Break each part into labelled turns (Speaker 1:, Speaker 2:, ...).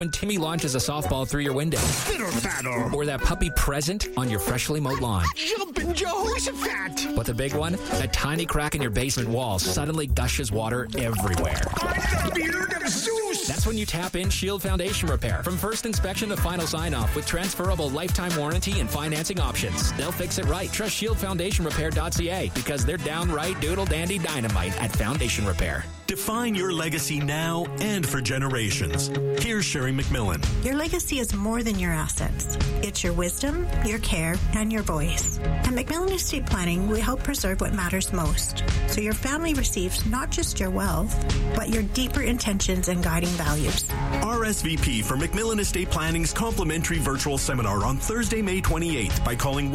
Speaker 1: When Timmy launches a softball through your window.
Speaker 2: Fiddle-faddle.
Speaker 1: Or that puppy present on your freshly mowed lawn.
Speaker 2: Jumpin' Jehoshaphat.
Speaker 1: But the big one, a tiny crack in your basement wall suddenly gushes water everywhere.
Speaker 2: I'm the beard of Zeus.
Speaker 1: That's when you tap in Shield Foundation Repair. From first inspection to final sign-off with transferable lifetime warranty and financing options. They'll fix it right. Trust ShieldFoundationRepair.ca because they're downright doodle-dandy dynamite at Foundation Repair.
Speaker 3: Define your legacy now and for generations. Here's Sherry McMillan.
Speaker 4: Your legacy is more than your assets. It's your wisdom, your care, and your voice. At McMillan Estate Planning, we help preserve what matters most, so your family receives not just your wealth, but your deeper intentions and guiding values.
Speaker 3: RSVP for McMillan Estate Planning's complimentary virtual seminar on Thursday, May 28th by calling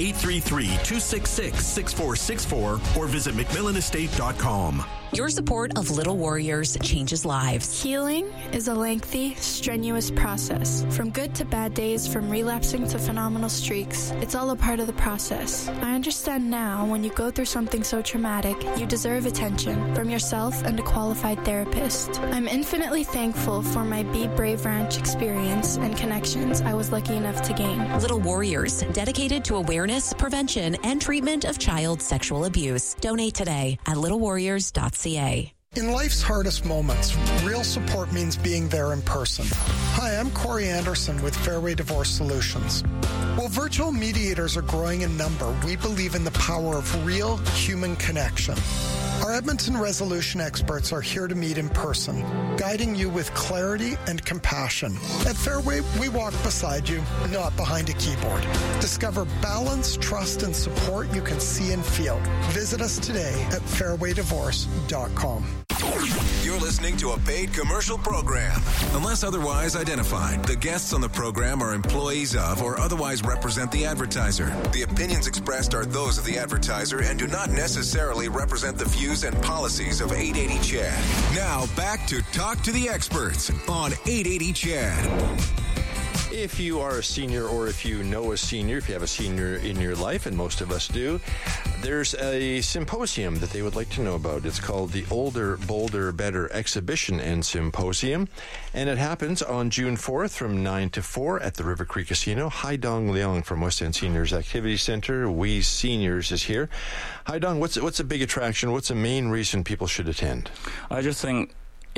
Speaker 3: 1-833-266-6464 or visit McMillanestate.com.
Speaker 5: Your support of Little Warriors changes lives.
Speaker 6: Healing is a lengthy, strenuous process. From good to bad days, from relapsing to phenomenal streaks, it's all a part of the process. I understand now when you go through something so traumatic, you deserve attention from yourself and a qualified therapist. I'm infinitely thankful for my Be Brave Ranch experience and connections I was lucky enough to gain.
Speaker 5: Little Warriors, dedicated to awareness, prevention, and treatment of child sexual abuse. Donate today at littlewarriors.ca.
Speaker 7: In life's hardest moments, real support means being there in person. Hi, I'm Corey Anderson with Fairway Divorce Solutions. While virtual mediators are growing in number, we believe in the power of real human connection. Our Edmonton resolution experts are here to meet in person, guiding you with clarity and compassion. At Fairway, we walk beside you, not behind a keyboard. Discover balance, trust, and support you can see and feel. Visit us today at fairwaydivorce.com.
Speaker 8: You're listening to a paid commercial program. Unless otherwise identified, the guests on the program are employees of or otherwise represent the advertiser. The opinions expressed are those of the advertiser and do not necessarily represent the views and policies of 880 Chad. Now back to Talk to the Experts on 880 Chad.
Speaker 9: If you are a senior or if you know a senior, if you have a senior in your life, and most of us do, there's a symposium that they would like to know about. It's called the Older, Bolder, Better Exhibition and Symposium, and it happens on June 4th from 9 to 4 at the River Cree Casino. Hai Dong Leong from West End Seniors Activity Center, We Seniors, is here. Hai Dong, what's a big attraction? What's the main reason people should attend?
Speaker 10: I just think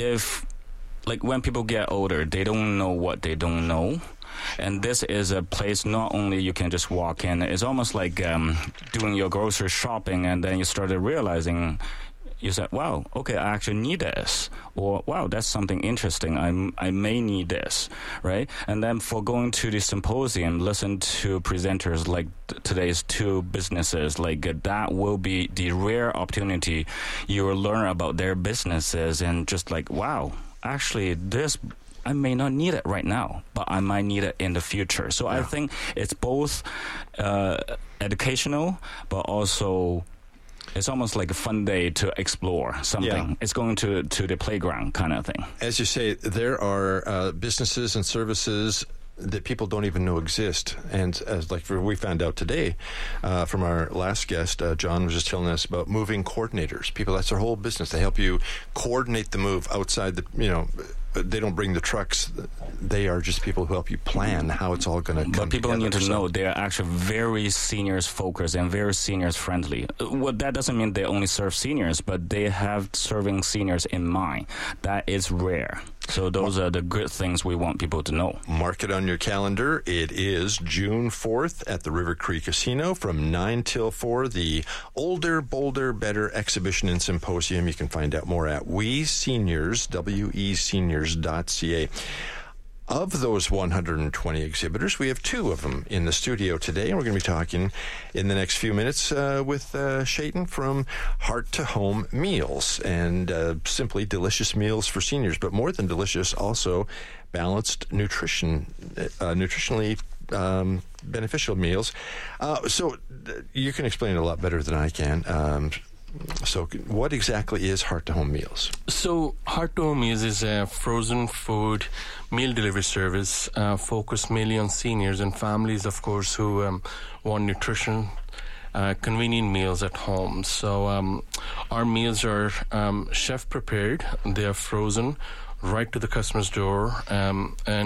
Speaker 10: when people get older, they don't know what they don't know. And this is a place not only you can just walk in, it's almost like doing your grocery shopping, and then you started realizing, you said, wow, okay, I actually need this. Or, wow, that's something interesting. I may need this, right? And then for going to the symposium, listen to presenters like today's two businesses, that will be the rare opportunity you will learn about their businesses and just wow, actually this, I may not need it right now, but I might need it in the future. So yeah. I think it's both educational, but also it's almost like a fun day to explore something. Yeah. It's going to the playground kind of thing.
Speaker 9: As you say, there are businesses and services that people don't even know exist. And as we found out today from our last guest, John was just telling us about moving coordinators. People, that's their whole business. They help you coordinate the move outside the, they don't bring the trucks. They are just people who help you plan how it's all going to come together.
Speaker 10: But people need to know they are actually very seniors focused and very seniors friendly. Well, that doesn't mean they only serve seniors, but they have serving seniors in mind. That is rare. So those are the good things we want people to know.
Speaker 9: Mark it on your calendar. It is June 4th at the River Cree Casino from 9 till 4, the Older, Bolder, Better Exhibition and Symposium. You can find out more at We Seniors, WeSeniors.ca. Of those 120 exhibitors, we have two of them in the studio today, and we're going to be talking in the next few minutes with Shayton from Heart to Home Meals, and simply delicious meals for seniors, but more than delicious, also balanced nutritionally beneficial meals. So you can explain it a lot better than I can. So what exactly is Heart to Home Meals?
Speaker 11: So Heart to Home Meals is a frozen food meal delivery service focused mainly on seniors and families, of course, who want nutrition, convenient meals at home. So our meals are chef prepared. They are frozen right to the customer's door, and